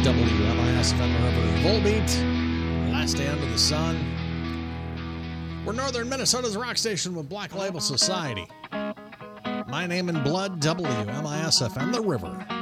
WMIS FM River Volbeat, last day under the sun. We're northern Minnesota's rock station with Black Label Society. My name in blood, WMIS FM, The River.